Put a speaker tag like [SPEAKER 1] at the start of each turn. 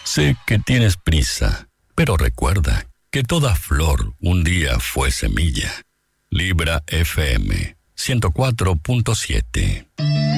[SPEAKER 1] Sé que tienes prisa, pero recuerda que toda flor un día fue semilla. Libra FM 104.7.